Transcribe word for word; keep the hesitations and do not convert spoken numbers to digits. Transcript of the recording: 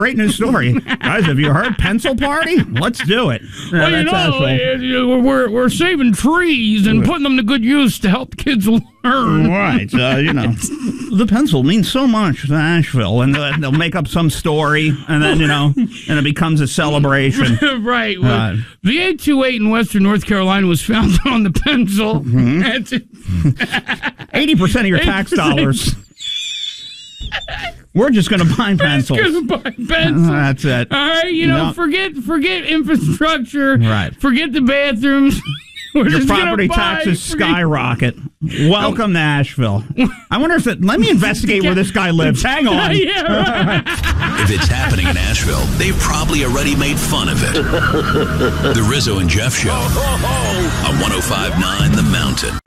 Great news story. Guys, have you heard Pencil Party? Let's do it. Well, you know, uh, we're, we're saving trees and putting them to good use to help kids learn. Right. Uh, you know, the pencil means so much to Asheville, and uh, they'll make up some story, and then, you know, and it becomes a celebration. Right. Well, uh, the eight two eight in Western North Carolina was founded on the pencil. Mm-hmm. eighty percent of your tax dollars. We're just going to buy pencils. We're just going to buy pencils. That's it. All right, you know, no. forget forget infrastructure. Right. Forget the bathrooms. We're Your just property buy, taxes forget. skyrocket. Welcome to Asheville. I wonder if it... Let me investigate where this guy lives. Hang on. Yeah, right. If it's happening in Asheville, they've probably already made fun of it. The Rizzo and Jeff Show on one oh five point nine The Mountain.